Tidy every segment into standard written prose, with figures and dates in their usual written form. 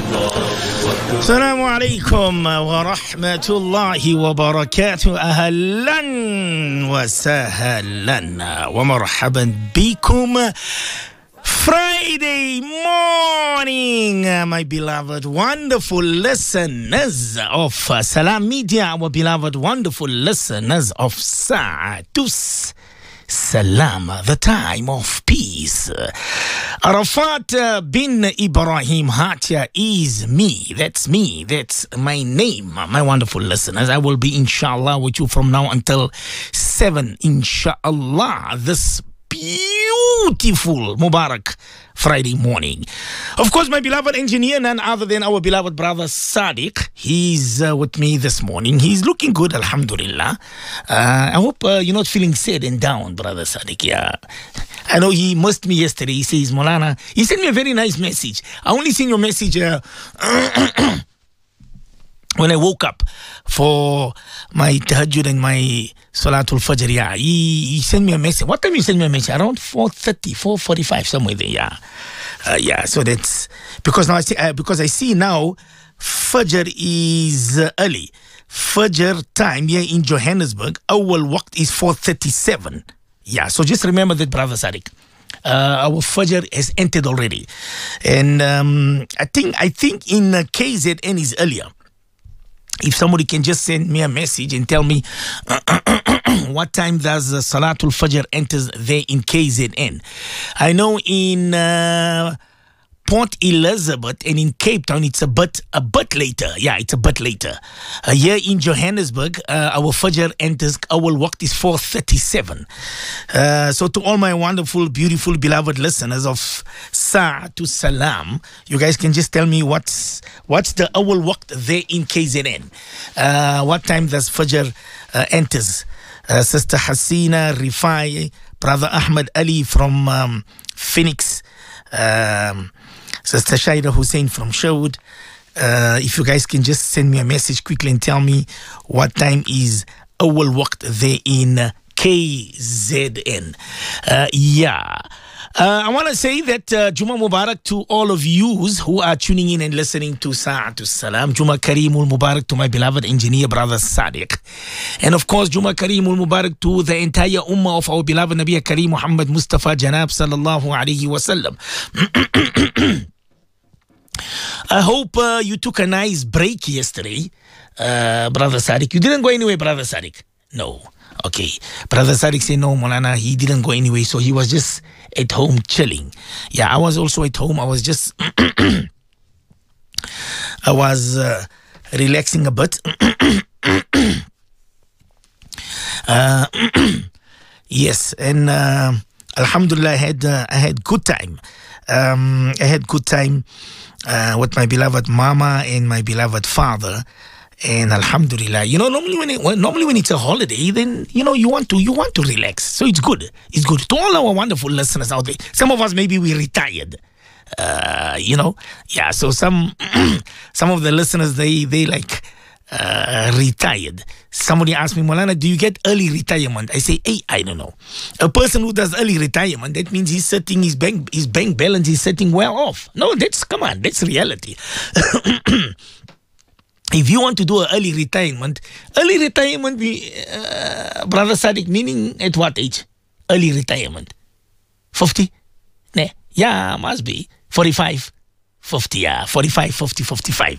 السلام عليكم ورحمة الله وبركاته. أهلا وسهلا ومرحبا بكم. Friday morning, my beloved, wonderful listeners of Salam Media, our beloved, wonderful listeners of Sa'atus Salam, the time of peace. Arafat bin Ibrahim Hatia is me. That's me. That's my name. My wonderful listeners, I will be inshallah with you from now until 7 inshallah this beautiful Mubarak Friday morning. Of course, my beloved engineer, none other than our beloved brother Sadiq. He's with me this morning. He's looking good, alhamdulillah. I hope you're not feeling sad and down, brother Sadiq. Yeah, I know he missed me yesterday. He says, Molana, he sent me a very nice message. I only seen your message when I woke up for my tahajjud and my Salatul Fajr. Yeah, he sent me a message. What time you sent me a message? Around 4:30, 4:45, somewhere there. Yeah, so that's because now because I see now Fajr is early. Fajr time here in Johannesburg, our waqt is 4:37. Yeah, so just remember that, brother Sadiq. Our Fajr has entered already, and I think in KZN is earlier. If somebody can just send me a message and tell me what time does Salatul Fajr enters there in KZN. I know in Port Elizabeth and in Cape Town it's a bit later. Yeah, it's a bit later. Here in Johannesburg, our Fajr enters, our waqt is 4:37. So to all my wonderful, beautiful, beloved listeners of Sa'atus Salam, you guys can just tell me what's the awal waqt there in KZN. What time does Fajr enters? Sister Hasina Rifai, Brother Ahmed Ali from Phoenix, Sister Shaida Hussein from Sherwood. If you guys can just send me a message quickly and tell me what time is awal waqt there in KZN. I want to say that Juma Mubarak to all of yous who are tuning in and listening to Sa'atus Salam. Juma Kareemul Mubarak to my beloved engineer, brother Sadiq. And of course, Juma Kareemul Mubarak to the entire ummah of our beloved Nabi Kareem Muhammad Mustafa Janab sallallahu alayhi wa sallam. I hope you took a nice break yesterday, brother Sadiq. You didn't go anywhere, brother Sadiq? No. Okay. Brother Sadiq said, no, Molana, he didn't go anyway, so he was just at home chilling. Yeah, I was also at home. I was just, I was relaxing a bit. Yes, and alhamdulillah, I had good time. I had good time with my beloved mama and my beloved father. And alhamdulillah, you know, normally when it's a holiday, then you know you want to relax. So it's good. It's good to all our wonderful listeners out there. Some of us maybe we retired, you know, yeah. So some of the listeners they like retired. Somebody asked me, Molana, do you get early retirement? I say, hey, I don't know. A person who does early retirement, that means he's setting his bank balance is setting well off. No, that's reality. If you want to do an early retirement, brother Sadiq, meaning at what age? Early retirement? 50? Nah. Yeah, must be. 45? 50, yeah. 45, 50, 55.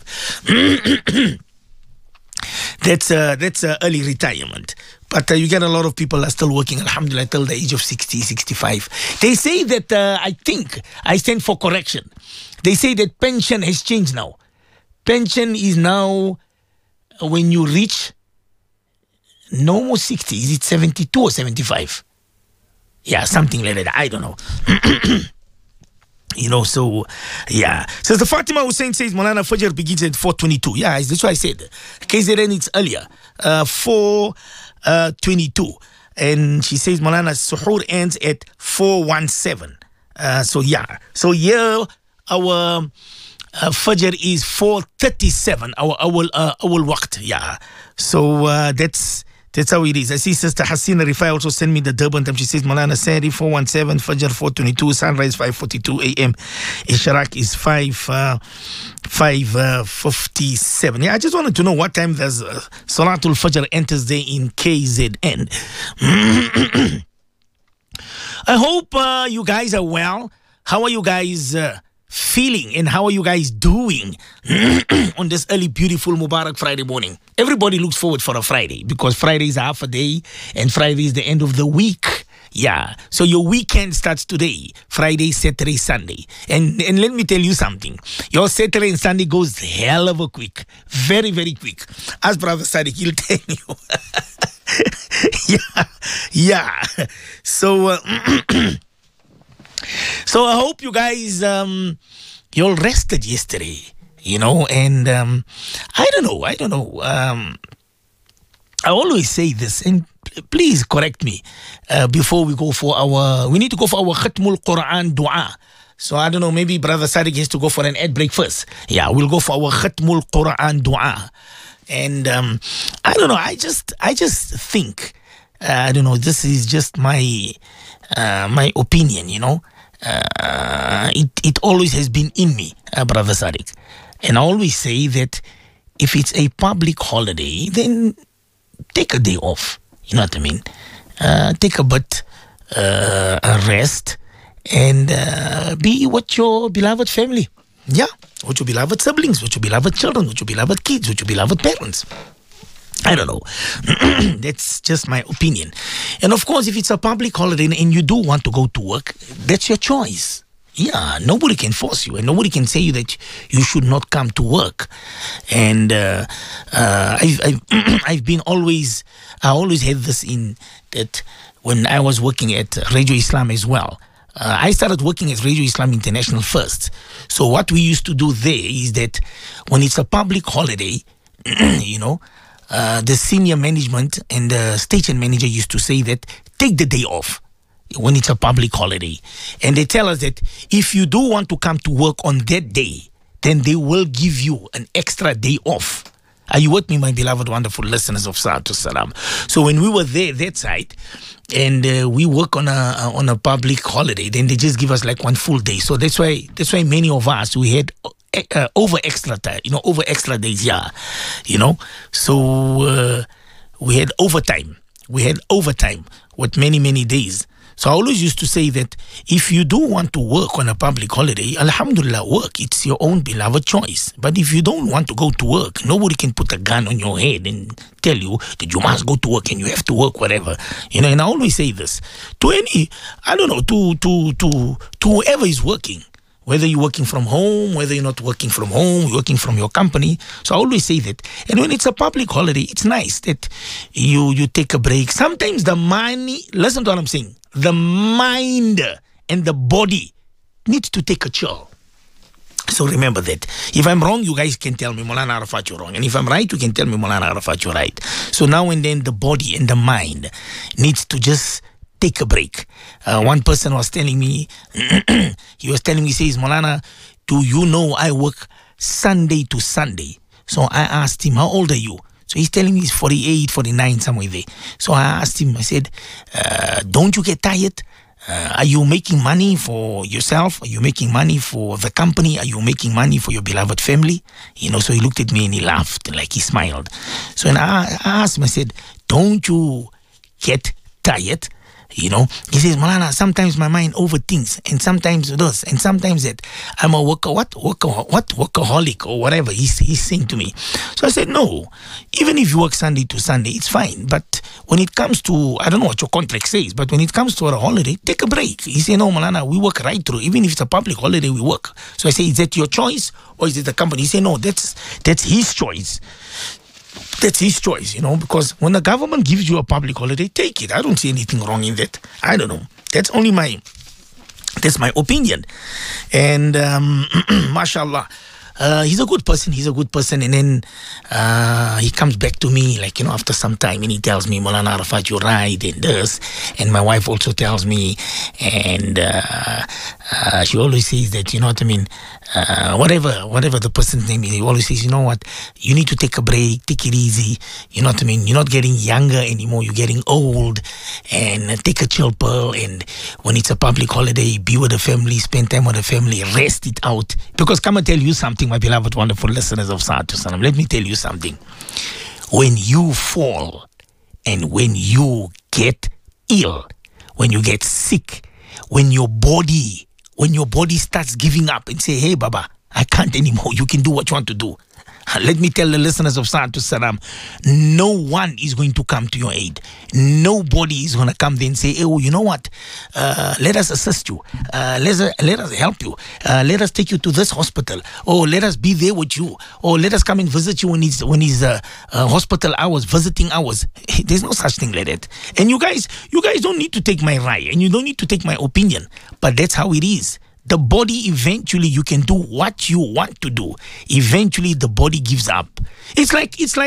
That's early retirement. But you get a lot of people are still working, alhamdulillah, till the age of 60, 65. They say that, I think, I stand for correction. They say that pension has changed now. Pension is now when you reach no more 60. Is it 72 or 75? Yeah, something like that. I don't know. You know, so, yeah. Sister Fatima Hussein says, Molana Fajr begins at 4:22. Yeah, that's what I said. KZN, it's earlier. 4:22. And she says, Molana, Suhoor ends at 4:17. So, yeah. So, yeah, our Fajr is 4:37, our waqt, yeah. So that's how it is. I see Sister Hasina Rifai also send me the Durban time. She says, Malana Sari 4:17, Fajr 4:22, sunrise 5:42 a.m. Ishraq is 5:52 5:57. Yeah, I just wanted to know what time does Salatul Fajr enters there in KZN. I hope you guys are well. How are you guys feeling and how are you guys doing on this early, beautiful Mubarak Friday morning? Everybody looks forward for a Friday because Friday is half a day and Friday is the end of the week. Yeah, so your weekend starts today, Friday, Saturday, Sunday. And let me tell you something. Your Saturday and Sunday goes hell of a quick. Very, very quick. As Brother Sadiq, he'll tell you. Yeah. So, so I hope you guys, you all rested yesterday, and I don't know. I always say this, and please correct me before we go for we need to go for our Khatmul Quran dua. So I don't know, maybe Brother Sadiq has to go for an ad break first. Yeah, we'll go for our Khatmul Quran dua. And I don't know, I just think, I don't know, this is just my opinion, it always has been in me, Brother Sadiq. And I always say that if it's a public holiday, then take a day off. You know what I mean? Take a bit a rest and be with your beloved family. Yeah, with your beloved siblings, with your beloved children, with your beloved kids, with your beloved parents. I don't know. That's just my opinion. And of course, if it's a public holiday and you do want to go to work, that's your choice. Yeah, nobody can force you and nobody can say you that you should not come to work. And I've been always, I always had this in that when I was working at Radio Islam as well. I started working at Radio Islam International first. So what we used to do there is that when it's a public holiday, the senior management and the station manager used to say that take the day off when it's a public holiday. And they tell us that if you do want to come to work on that day, then they will give you an extra day off. Are you with me, my beloved, wonderful listeners of Sa'atul Salam? So when we were there, that side, and we work on a public holiday, then they just give us like one full day. So that's why many of us, we had over extra time, over extra days, yeah, So we had overtime. We had overtime with many, many days. So I always used to say that if you do want to work on a public holiday, alhamdulillah, work. It's your own beloved choice. But if you don't want to go to work, nobody can put a gun on your head and tell you that you must go to work and you have to work, whatever. And I always say this to whoever is working. Whether you're working from home, whether you're not working from home, you're working from your company. So I always say that. And when it's a public holiday, it's nice that you take a break. Sometimes the money, listen to what I'm saying, the mind and the body needs to take a chill. So remember that. If I'm wrong, you guys can tell me, Maulana Arafat, you're wrong. And if I'm right, you can tell me, Maulana Arafat, you're right. So now and then the body and the mind needs to just take a break. One person was telling me, he says, Maulana, do you know I work Sunday to Sunday? So I asked him, how old are you? So he's telling me he's 48, 49, somewhere there. So I asked him, I said, don't you get tired? Are you making money for yourself? Are you making money for the company? Are you making money for your beloved family? So he looked at me and he laughed, like he smiled. So and I asked him, I said, don't you get tired? He says, Maulana, sometimes my mind overthinks, and sometimes it does, and sometimes that I'm a workaholic or whatever he's saying to me. So I said, no, even if you work Sunday to Sunday, it's fine. But when it comes to, I don't know what your contract says, but when it comes to a holiday, take a break. He said, no, Maulana, we work right through. Even if it's a public holiday, we work. So I say, is that your choice or is it the company? He said, no, that's his choice. That's his choice, because when the government gives you a public holiday, take it. I don't see anything wrong in that. I don't know. That's my opinion. And mashallah, he's a good person. And then he comes back to me, after some time, and he tells me, Maulana Arafat, you're right, and this. And my wife also tells me, and she always says that, whatever the person's name is, he always says, you know what, you need to take a break, take it easy. You know what I mean? You're not getting younger anymore, you're getting old, and take a chill pill. And when it's a public holiday, be with the family, spend time with the family, rest it out. Because come and tell you something, my beloved, wonderful listeners of Salatu Salam. Let me tell you something. When you fall and when you get ill, when you get sick, when your body starts giving up and say, hey, Baba, I can't anymore. You can do what you want to do. Let me tell the listeners of Salatu Salam, no one is going to come to your aid. Nobody is going to come there and say, oh, you know what? Let us assist you. Let us help you. Let us take you to this hospital. Or let us be there with you. Or let us come and visit you when it's hospital hours, visiting hours. There's no such thing like that. And you guys don't need to take my right, and you don't need to take my opinion. But that's how it is. The body, eventually, you can do what you want to do. Eventually, the body gives up. It's like a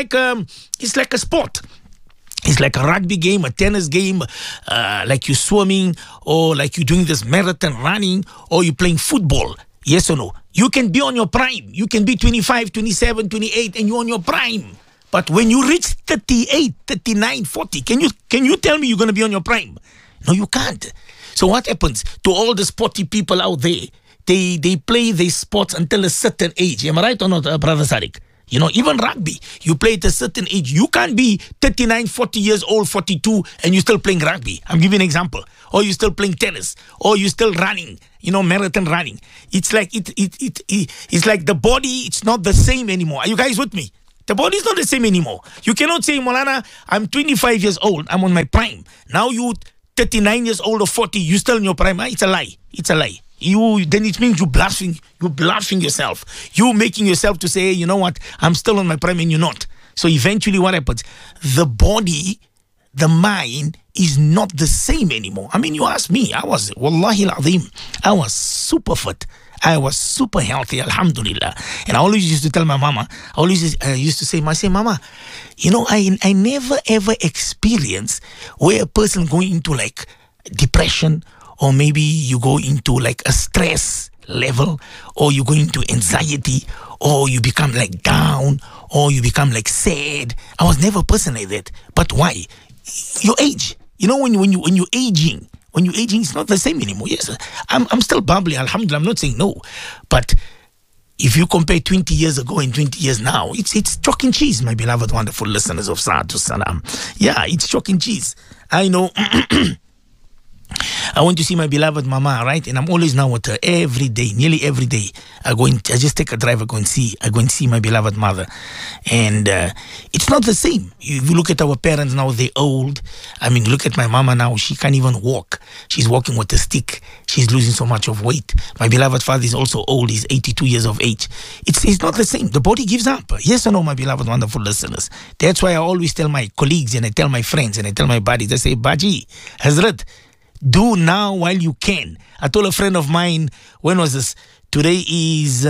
sport. It's like a rugby game, a tennis game, like you're swimming, or like you're doing this marathon running, or you're playing football. Yes or no? You can be on your prime. You can be 25, 27, 28, and you're on your prime. But when you reach 38, 39, 40, can you tell me you're going to be on your prime? No, you can't. So what happens to all the sporty people out there? They play their sports until a certain age. Am I right or not, Brother Sadiq? You know, even rugby, you play at a certain age. You can't be 39, 40 years old, 42, and you're still playing rugby. I'm giving an example. Or you're still playing tennis. Or you're still running, marathon running. It's like it's like the body, it's not the same anymore. Are you guys with me? The body is not the same anymore. You cannot say, Molana, I'm 25 years old, I'm on my prime. Now you 39 years old or 40, you still in your prime. It's a lie. It's a lie. Then it means you're bluffing yourself. You're making yourself to say, you know what, I'm still on my prime, and you're not. So eventually what happens? The body, the mind is not the same anymore. I mean, you ask me, Wallahi al-Azim, I was super fit. I was super healthy, alhamdulillah. And I always used to tell my mama, used to say, Mama, I never ever experienced where a person going into like depression, or maybe you go into like a stress level, or you go into anxiety, or you become like down, or you become like sad. I was never a person like that. But why? Your age. When you're aging, it's not the same anymore. Yes, I'm still bubbly, alhamdulillah. I'm not saying no. But if you compare 20 years ago and 20 years now, it's chalk and cheese, my beloved, wonderful listeners of Salatu Salam. Yeah, it's chalk and cheese. I know. I went to see my beloved mama, right? And I'm always now with her every day, nearly every day. I just take a drive, I go and see my beloved mother. And it's not the same. If you look at our parents now, they're old. I mean, look at my mama now, she can't even walk. She's walking with a stick. She's losing so much of weight. My beloved father is also old. He's 82 years of age. It's not the same. The body gives up. Yes or no, my beloved, wonderful listeners? That's why I always tell my colleagues, and I tell my friends, and I tell my buddies, I say, Baji, Hazrat, do now while you can. I told a friend of mine, when was this? Today is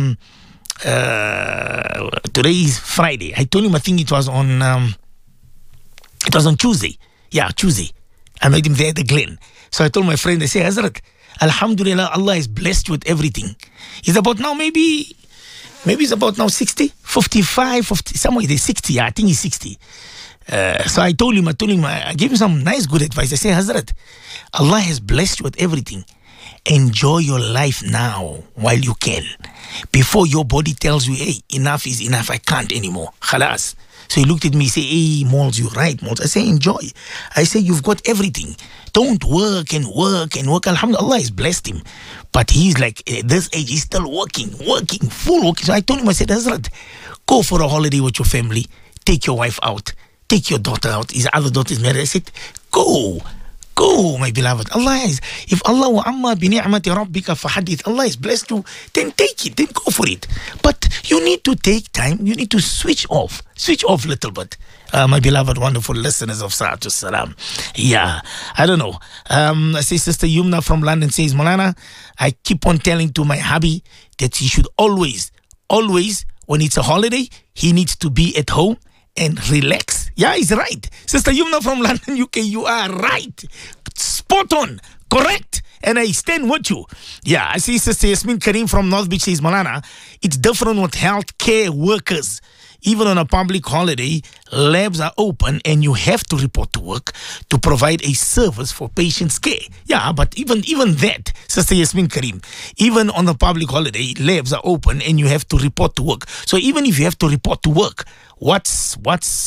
Friday. I told him, I think it was on Tuesday. Yeah, Tuesday. I met him there at the Glen. So I told my friend, I say, Hazrat, alhamdulillah, Allah has blessed you with everything. It's about now maybe it's about now 60, 55, 50, somewhere there's 60. Yeah, I think he's 60. So I told him, I gave him some nice good advice. I say, Hazrat, Allah has blessed you with everything. Enjoy your life now while you can. Before your body tells you, hey, enough is enough, I can't anymore. Khalas. So he looked at me, he said, hey, Mols, you're right, Mols. I say, enjoy. I say, you've got everything. Don't work and work and work. Alhamdulillah, Allah has blessed him. But he's like, at this age, he's still working, full working. So I told him, I said, Hazrat, go for a holiday with your family. Take your wife out. Take your daughter out. His other daughter is married. I said, go, my beloved. If Allah wa amma bi ni'mati rabbika fahadith, Allah has blessed you, then take it, then go for it. But you need to take time. You need to switch off a little bit. My beloved, wonderful listeners of Salatu Salam. Yeah, I don't know. I say Sister Yumna from London says, Molana, I keep on telling to my hubby that he should always, when it's a holiday, he needs to be at home and relax. Yeah, he's right. Sister Yumna from London, UK, you are right. Spot on. Correct. and I stand with you. Yeah, I see Sister Yasmin Karim from North Beach says, Malana, it's different with healthcare workers. Even on a public holiday, labs are open and you have to report to work to provide a service for patients' care. Yeah, but even that, Sister Yasmin Karim, even on a public holiday, labs are open and you have to report to work. So even if you have to report to work, what's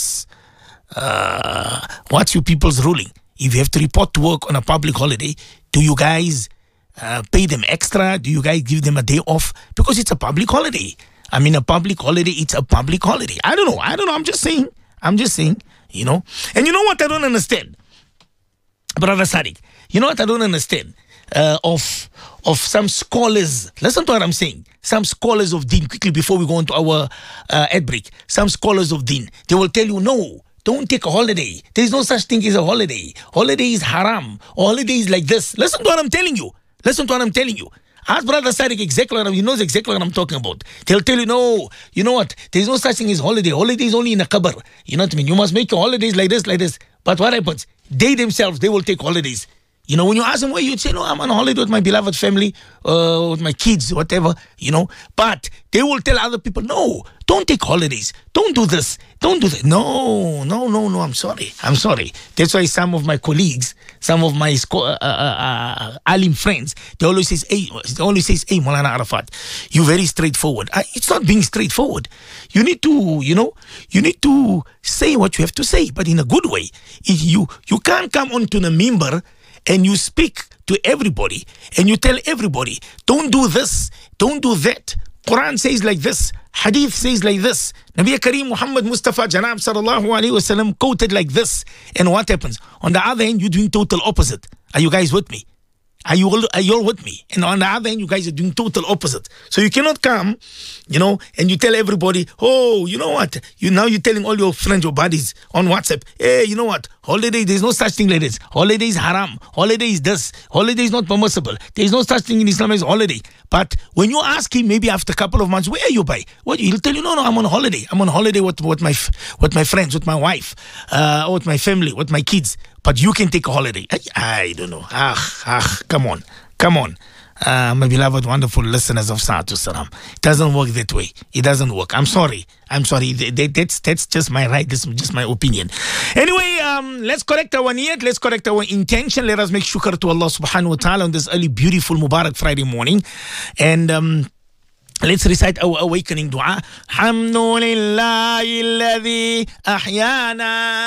your people's ruling? If you have to report to work on a public holiday, do you guys pay them extra? Do you guys give them a day off? Because it's a public holiday. I mean, a public holiday, it's a public holiday. I don't know. I'm just saying, you know. And you know what I don't understand? Brother Sadiq, you know what I don't understand? Of some scholars. Listen to what I'm saying. Some scholars of Deen, quickly before we go into our ad break. Some scholars of Deen, they will tell you, no, don't take a holiday. There's no such thing as a holiday. Holiday is haram. Holiday is like this. Listen to what I'm telling you. Ask Brother Sadiq exactly he knows exactly what I'm talking about. They'll tell you, no, you know what? There's no such thing as holiday. Holiday is only in a qabr. You know what I mean? You must make your holidays like this. But what happens? They themselves, they will take holidays. You know, when you ask them where, you'd say, no, I'm on holiday with my beloved family, with my kids, whatever, you know. But they will tell other people, no, don't take holidays. Don't do this. Don't do that. No, I'm sorry. That's why some of my colleagues, some of my alim friends, they always say, hey, Maulana Arafat, you're very straightforward. It's not being straightforward. You need to say what you have to say, but in a good way. You can't come onto the minbar and you speak to everybody and you tell everybody, don't do this, don't do that. Quran says like this, Hadith says like this, Nabi Kareem Muhammad Mustafa Janab Sallallahu Alaihi Wasallam quoted like this. And what happens? On the other hand, you're doing total opposite. Are you guys with me? Are you all with me? And on the other hand, you guys are doing total opposite. So you cannot come, you know, and you tell everybody, oh, you know what? You're telling all your friends, your buddies on WhatsApp, hey, you know what? Holiday, there's no such thing like this. Holiday is haram. Holiday is this. Holiday is not permissible. There's no such thing in Islam as holiday. But when you ask him, maybe after a couple of months, where are you by? What? He'll tell you, no, I'm on holiday. I'm on holiday with my friends, with my wife, with my family, with my kids. But you can take a holiday. I don't know. Come on. My beloved, wonderful listeners of Sa'atu Salam. It doesn't work that way. It doesn't work. I'm sorry. That's just my right. This is just my opinion. Anyway, let's correct our niyat. Let's correct our intention. Let us make shukr to Allah subhanahu wa ta'ala on this early, beautiful, Mubarak Friday morning. And let's recite our awakening dua. Alhamdulillahi alladhi ahyana